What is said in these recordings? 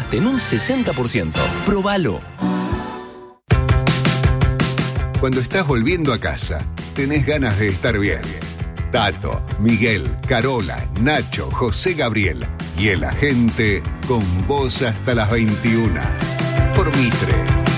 ahorraste en un 60%. Probalo. Cuando estás volviendo a casa, tenés ganas de estar bien. Tato, Miguel, Carola, Nacho, José Gabriel y el agente con vos hasta las 21. Por Mitre.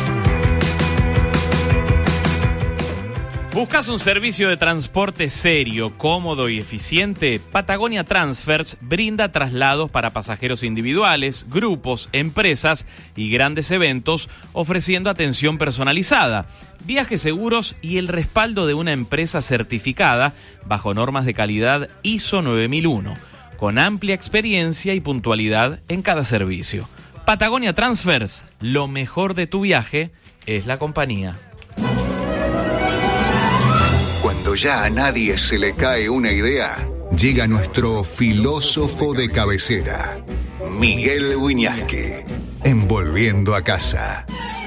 ¿Buscas un servicio de transporte serio, cómodo y eficiente? Patagonia Transfers brinda traslados para pasajeros individuales, grupos, empresas y grandes eventos, ofreciendo atención personalizada, viajes seguros y el respaldo de una empresa certificada bajo normas de calidad ISO 9001, con amplia experiencia y puntualidad en cada servicio. Patagonia Transfers, lo mejor de tu viaje es la compañía. Cuando ya a nadie se le cae una idea, llega nuestro filósofo de cabecera, Miguel Wiñaski, en Volviendo a Casa.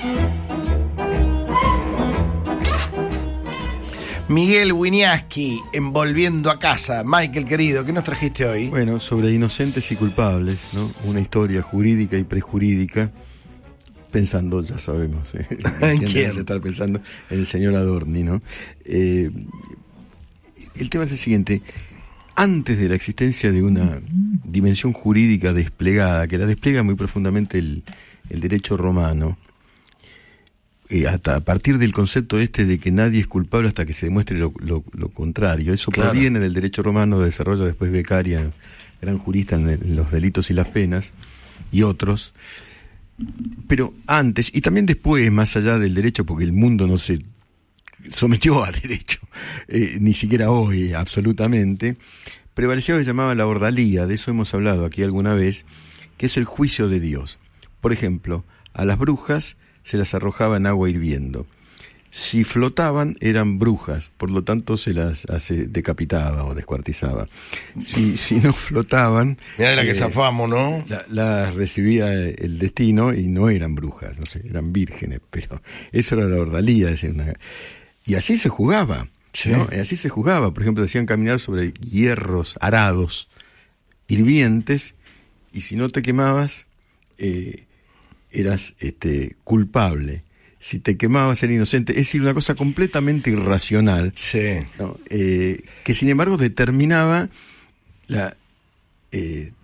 Miguel Wiñaski, en Volviendo a Casa. Michael, querido, ¿qué nos trajiste hoy? Bueno, sobre inocentes y culpables, ¿no? Una historia jurídica y prejurídica. Pensando, ya sabemos, ¿en quién? Estar pensando en el señor Adorni, ¿no? El tema es el siguiente. Antes de la existencia de una dimensión jurídica desplegada, que la despliega muy profundamente el derecho romano, hasta a partir del concepto de que nadie es culpable hasta que se demuestre lo contrario, eso claro. Proviene del derecho romano, de desarrollo después Beccaria, gran jurista en los delitos y las penas, y otros. Pero antes, y también después, más allá del derecho, porque el mundo no se sometió a derecho, ni siquiera hoy, absolutamente, prevalecía lo que llamaba la ordalía, de eso hemos hablado aquí alguna vez, que es el juicio de Dios. Por ejemplo, a las brujas se las arrojaba en agua hirviendo. Si flotaban, eran brujas, por lo tanto se las decapitaba o descuartizaba. Si no flotaban... Mirá la que zafamos, ¿no? Las recibía el destino y no eran brujas, no sé, eran vírgenes, pero eso era la ordalía. Y así se jugaba, sí. ¿No? Y así se jugaba. Por ejemplo, decían caminar sobre hierros arados, hirvientes, y si no te quemabas, eras culpable. Si te quemabas, era inocente. Es decir, una cosa completamente irracional, sí. ¿No? Que sin embargo determinaba